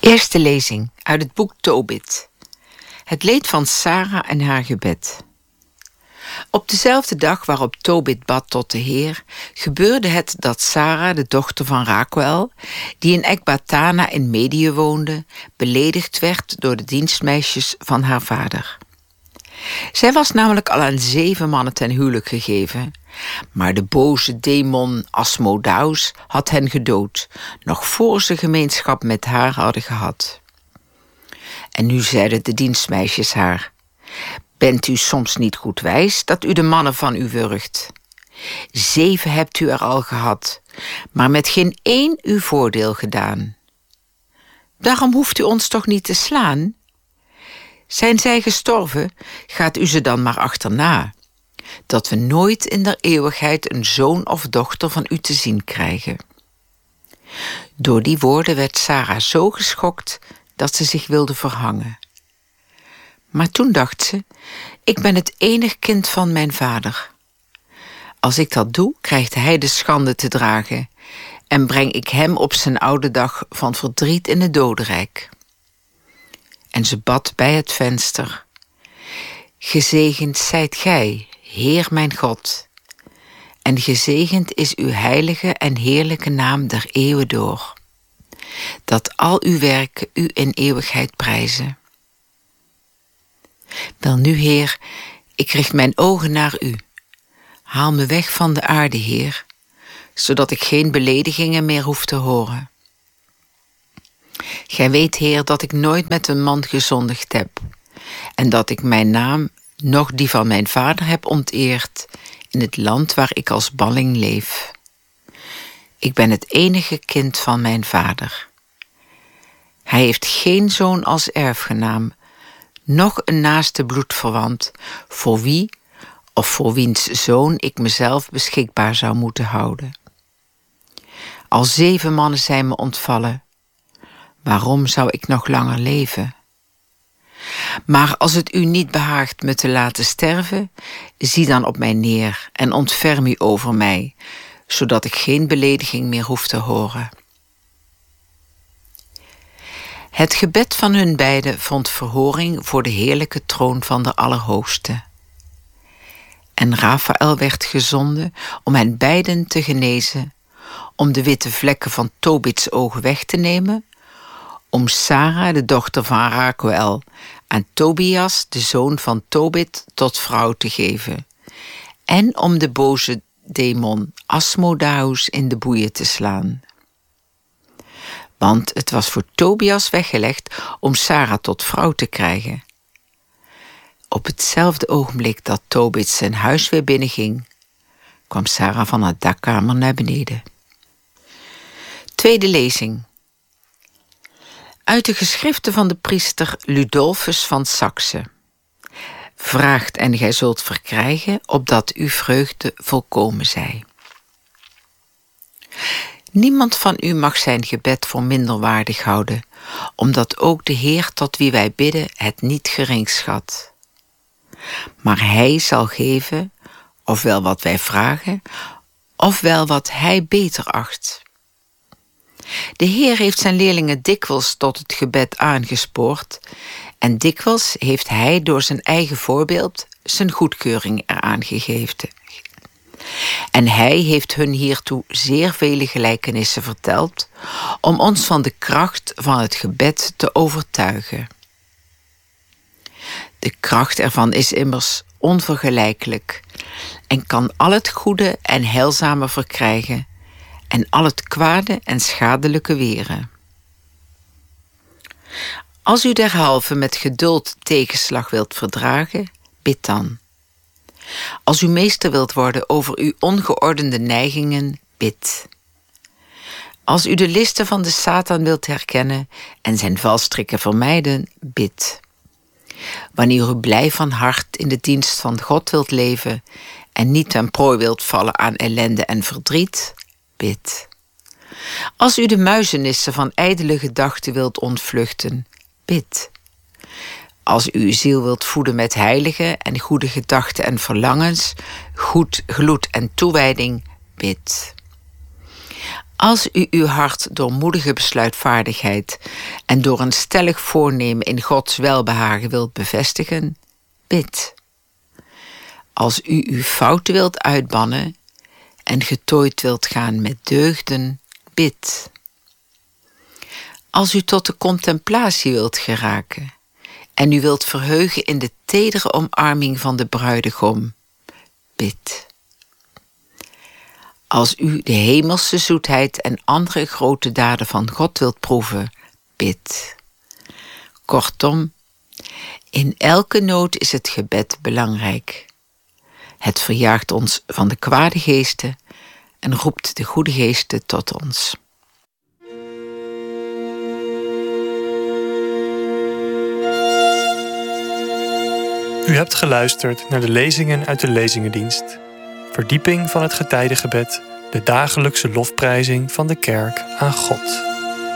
Eerste lezing uit het boek Tobit. Het leed van Sara en haar gebed. Op dezelfde dag waarop Tobit bad tot de Heer, gebeurde het dat Sara, de dochter van Raguel, die in Ekbatana in Medië woonde, beledigd werd door de dienstmeisjes van haar vader. Zij was namelijk al aan 7 mannen ten huwelijk gegeven, maar de boze demon Asmodaus had hen gedood, nog voor ze gemeenschap met haar hadden gehad. En nu zeiden de dienstmeisjes haar: bent u soms niet goed wijs dat u de mannen van u wurgt? 7 hebt u er al gehad, maar met geen 1 uw voordeel gedaan. Daarom hoeft u ons toch niet te slaan? Zijn zij gestorven, gaat u ze dan maar achterna, dat we nooit in der eeuwigheid een zoon of dochter van u te zien krijgen. Door die woorden werd Sara zo geschokt dat ze zich wilde verhangen. Maar toen dacht ze: ik ben het enig kind van mijn vader. Als ik dat doe, krijgt hij de schande te dragen en breng ik hem op zijn oude dag van verdriet in het dodenrijk. En ze bad bij het venster: gezegend zijt gij, Heer mijn God, en gezegend is uw heilige en heerlijke naam der eeuwen door, dat al uw werken u in eeuwigheid prijzen. Welnu, Heer, ik richt mijn ogen naar u. Haal me weg van de aarde, Heer, zodat ik geen beledigingen meer hoef te horen. Gij weet, Heer, dat ik nooit met een man gezondigd heb, en dat ik mijn naam, noch die van mijn vader heb onteerd, in het land waar ik als balling leef. Ik ben het enige kind van mijn vader. Hij heeft geen zoon als erfgenaam, noch een naaste bloedverwant, voor wie of voor wiens zoon ik mezelf beschikbaar zou moeten houden. Al 7 mannen zijn me ontvallen. Waarom zou ik nog langer leven? Maar als het u niet behaagt me te laten sterven, zie dan op mij neer en ontferm u over mij, zodat ik geen belediging meer hoef te horen. Het gebed van hun beiden vond verhoring voor de heerlijke troon van de Allerhoogste. En Rafaël werd gezonden om hen beiden te genezen, om de witte vlekken van Tobits ogen weg te nemen, om Sara, de dochter van Raguel, aan Tobias, de zoon van Tobit, tot vrouw te geven, en om de boze demon Asmodaus in de boeien te slaan. Want het was voor Tobias weggelegd om Sara tot vrouw te krijgen. Op hetzelfde ogenblik dat Tobit zijn huis weer binnenging, kwam Sara van haar dakkamer naar beneden. Tweede lezing. Uit de geschriften van de priester Ludolfus van Saxe. Vraagt en gij zult verkrijgen, opdat uw vreugde volkomen zij. Niemand van u mag zijn gebed voor minderwaardig houden, omdat ook de Heer tot wie wij bidden het niet gering schat. Maar hij zal geven, ofwel wat wij vragen, ofwel wat hij beter acht. De Heer heeft zijn leerlingen dikwijls tot het gebed aangespoord, en dikwijls heeft hij door zijn eigen voorbeeld zijn goedkeuring eraan gegeven. En hij heeft hun hiertoe zeer vele gelijkenissen verteld, om ons van de kracht van het gebed te overtuigen. De kracht ervan is immers onvergelijkelijk en kan al het goede en heilzame verkrijgen en al het kwade en schadelijke weren. Als u derhalve met geduld tegenslag wilt verdragen, bid dan. Als u meester wilt worden over uw ongeordende neigingen, bid. Als u de listen van de Satan wilt herkennen en zijn valstrikken vermijden, bid. Wanneer u blij van hart in de dienst van God wilt leven en niet ten prooi wilt vallen aan ellende en verdriet, bid. Als u de muizenissen van ijdele gedachten wilt ontvluchten, bid. Als u uw ziel wilt voeden met heilige en goede gedachten en verlangens, goed gloed en toewijding, bid. Als u uw hart door moedige besluitvaardigheid en door een stellig voornemen in Gods welbehagen wilt bevestigen, bid. Als u uw fouten wilt uitbannen en getooid wilt gaan met deugden, bid. Als u tot de contemplatie wilt geraken en u wilt verheugen in de tedere omarming van de bruidegom, bid. Als u de hemelse zoetheid en andere grote daden van God wilt proeven, bid. Kortom, in elke nood is het gebed belangrijk. Het verjaagt ons van de kwade geesten en roept de goede geesten tot ons. U hebt geluisterd naar de lezingen uit de Lezingendienst. Verdieping van het getijdengebed, de dagelijkse lofprijzing van de kerk aan God.